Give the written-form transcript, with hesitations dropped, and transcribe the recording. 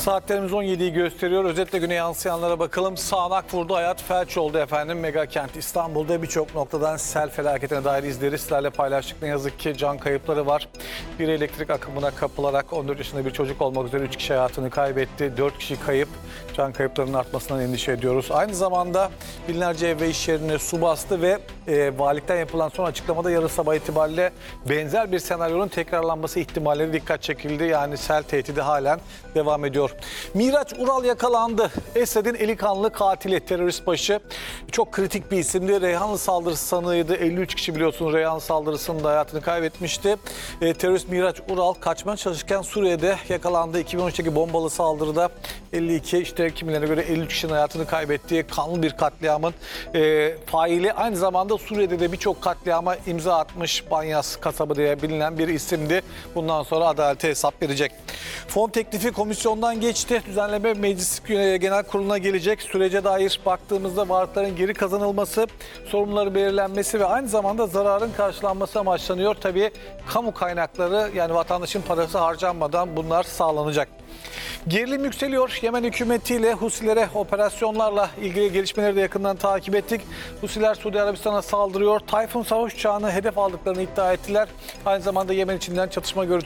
Saatlerimiz 17'yi gösteriyor. Özetle güne yansıyanlara bakalım. Sağanak vurdu, hayat felç oldu efendim. Mega kent İstanbul'da birçok noktadan sel felaketine dair izleri sizlerle paylaştık. Ne yazık ki can kayıpları var. Bir elektrik akımına kapılarak 14 yaşında bir çocuk olmak üzere 3 kişi hayatını kaybetti. 4 kişi kayıp. Can kayıplarının artmasından endişe ediyoruz. Aynı zamanda binlerce ev ve iş yerine su bastı ve valilikten yapılan son açıklamada yarın sabah itibariyle benzer bir senaryonun tekrarlanması ihtimalleri dikkat çekildi. Yani sel tehdidi halen devam ediyor. Miraç Ural yakalandı. Esed'in eli kanlı katili, terörist başı. Çok kritik bir isimdi. Reyhanlı saldırısı sanığıydı. 53 kişi biliyorsunuz Reyhanlı saldırısında hayatını kaybetmişti. Terörist Miraç Ural kaçmaya çalışırken Suriye'de yakalandı. 2013'teki bombalı saldırıda 52, işte kimilerine göre 53 kişinin hayatını kaybettiği kanlı bir katliamın faili. Aynı zamanda Suriye'de de birçok katliama imza atmış, Banyas kasabı diye bilinen bir isimdi. Bundan sonra adalete hesap verecek. Fon teklifi komisyondan geçti. Düzenleme Meclis Genel Kurulu'na gelecek. Sürece dair baktığımızda varlıkların geri kazanılması, sorumluları belirlenmesi ve aynı zamanda zararın karşılanması amaçlanıyor. Tabii kamu kaynakları, yani vatandaşın parası harcanmadan bunlar sağlanacak. Gerilim yükseliyor. Yemen hükümetiyle Husilere operasyonlarla ilgili gelişmeleri de yakından takip ettik. Husiler Suudi Arabistan'a saldırıyor. Tayfun savaş uçağını hedef aldıklarını iddia ettiler. Aynı zamanda Yemen içinden çatışma görüntüleri